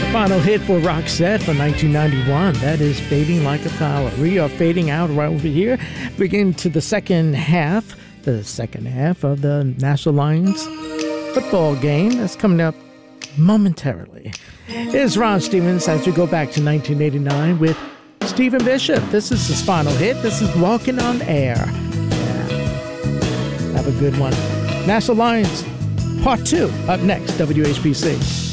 Final hit for Roxette from 1991. That is Fading Like a Flower. We are fading out right over here. Begin to the second half of the National Lions football game that's coming up momentarily. It's Ron Stevens as we go back to 1989 with Stephen Bishop. This is his final hit. This is Walking on Air. Yeah. Have a good one. National Lions Part 2 up next, WHBC.